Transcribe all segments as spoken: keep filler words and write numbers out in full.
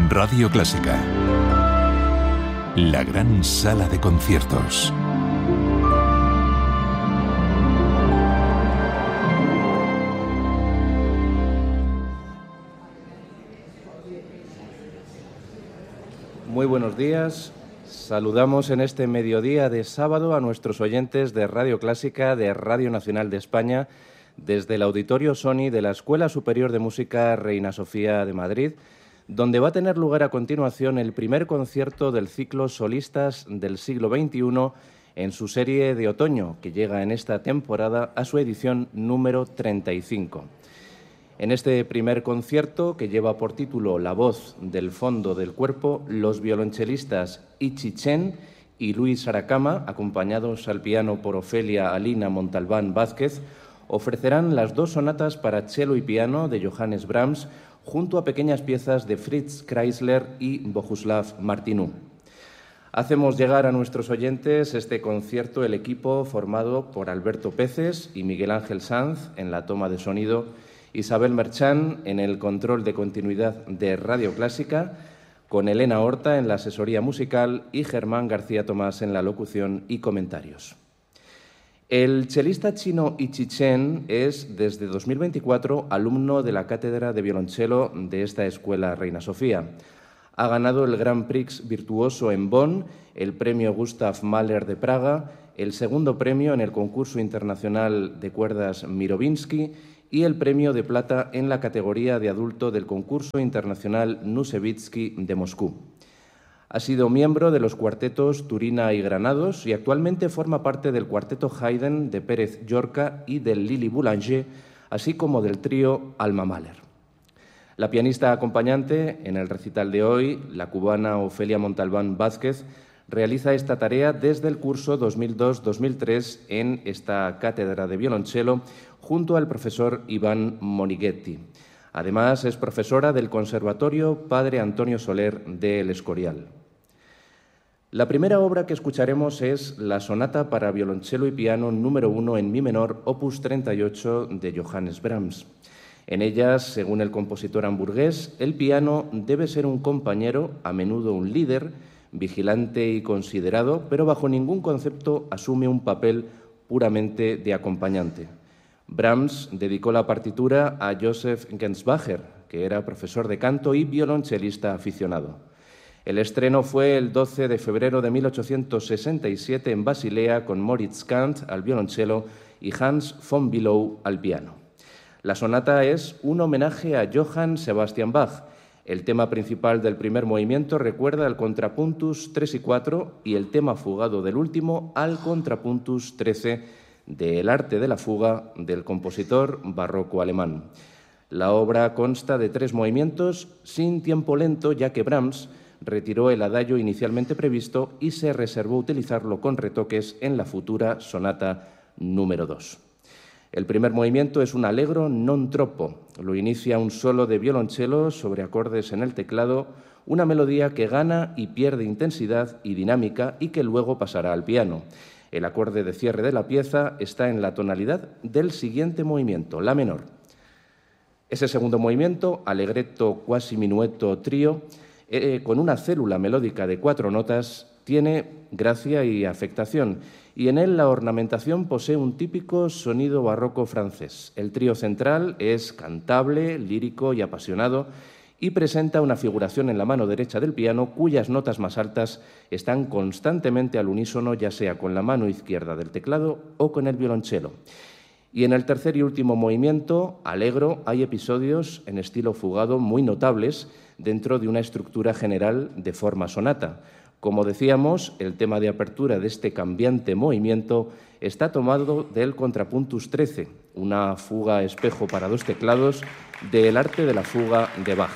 Radio Clásica. La gran sala de conciertos. Muy buenos días. Saludamos en este mediodía de sábado a nuestros oyentes de Radio Clásica, de Radio Nacional de España, desde el Auditorio Sony de la Escuela Superior de Música Reina Sofía de Madrid, donde va a tener lugar a continuación el primer concierto del ciclo Solistas del siglo veintiuno en su serie de otoño, que llega en esta temporada a su edición número treinta y cinco. En este primer concierto, que lleva por título La voz del fondo del cuerpo, los violonchelistas Ichi Chen y Luis Aracama, acompañados al piano por Ofelia Alina Montalbán Vázquez, ofrecerán las dos sonatas para cello y piano de Johannes Brahms, junto a pequeñas piezas de Fritz Kreisler y Bohuslav Martinů. Hacemos llegar a nuestros oyentes este concierto el equipo formado por Alberto Peces y Miguel Ángel Sanz en la toma de sonido, Isabel Merchán en el control de continuidad de Radio Clásica, con Elena Horta en la asesoría musical y Germán García Tomás en la locución y comentarios. El chelista chino Ichi Chen es, desde dos mil veinticuatro, alumno de la cátedra de violonchelo de esta escuela Reina Sofía. Ha ganado el Grand Prix Virtuoso en Bonn, el premio Gustav Mahler de Praga, el segundo premio en el concurso internacional de cuerdas Mirovinsky y el premio de plata en la categoría de adulto del concurso internacional Nusevitsky de Moscú. Ha sido miembro de los cuartetos Turina y Granados y actualmente forma parte del cuarteto Haydn de Pérez Llorca y del Lili Boulanger, así como del trío Alma Mahler. La pianista acompañante en el recital de hoy, la cubana Ofelia Montalbán Vázquez, realiza esta tarea desde el curso dos mil dos dos mil tres en esta cátedra de violonchelo junto al profesor Iván Monighetti. Además, es profesora del Conservatorio Padre Antonio Soler de El Escorial. La primera obra que escucharemos es la sonata para violonchelo y piano número uno en mi menor, opus treinta y ocho de Johannes Brahms. En ellas, según el compositor hamburgués, el piano debe ser un compañero, a menudo un líder, vigilante y considerado, pero bajo ningún concepto asume un papel puramente de acompañante. Brahms dedicó la partitura a Joseph Gensbacher, que era profesor de canto y violonchelista aficionado. El estreno fue el doce de febrero de mil ochocientos sesenta y siete en Basilea con Moritz Kant al violonchelo y Hans von Bülow al piano. La sonata es un homenaje a Johann Sebastian Bach. El tema principal del primer movimiento recuerda al contrapuntus tres y cuatro y el tema fugado del último al contrapuntus trece del arte de la fuga del compositor barroco alemán. La obra consta de tres movimientos sin tiempo lento, ya que Brahms retiró el adagio inicialmente previsto y se reservó utilizarlo con retoques en la futura sonata número dos. El primer movimiento es un allegro non troppo. Lo inicia un solo de violonchelo sobre acordes en el teclado, una melodía que gana y pierde intensidad y dinámica y que luego pasará al piano. El acorde de cierre de la pieza está en la tonalidad del siguiente movimiento, la menor. Ese segundo movimiento, allegretto quasi minuetto trío, eh, con una célula melódica de cuatro notas, tiene gracia y afectación, y en él la ornamentación posee un típico sonido barroco francés. El trío central es cantable, lírico y apasionado, y presenta una figuración en la mano derecha del piano cuyas notas más altas están constantemente al unísono, ya sea con la mano izquierda del teclado o con el violonchelo. Y en el tercer y último movimiento, allegro, hay episodios en estilo fugado muy notables dentro de una estructura general de forma sonata. Como decíamos, el tema de apertura de este cambiante movimiento está tomado del contrapuntus trece, una fuga espejo para dos teclados del arte de la fuga de Bach.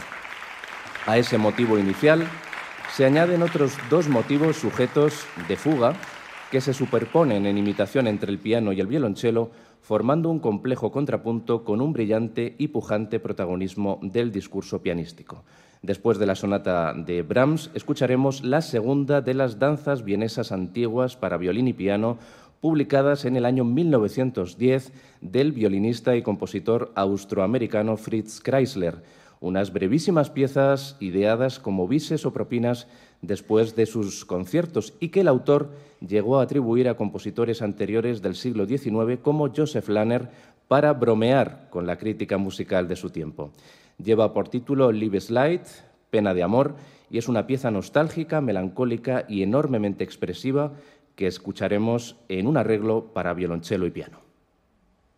A ese motivo inicial se añaden otros dos motivos sujetos de fuga que se superponen en imitación entre el piano y el violonchelo, formando un complejo contrapunto con un brillante y pujante protagonismo del discurso pianístico. Después de la sonata de Brahms, escucharemos la segunda de las danzas vienesas antiguas para violín y piano, publicadas en el año mil novecientos diez del violinista y compositor austroamericano Fritz Kreisler, unas brevísimas piezas ideadas como bises o propinas después de sus conciertos y que el autor llegó a atribuir a compositores anteriores del siglo diecinueve como Joseph Lahner para bromear con la crítica musical de su tiempo. Lleva por título Liebesleid, Pena de amor, y es una pieza nostálgica, melancólica y enormemente expresiva que escucharemos en un arreglo para violonchelo y piano.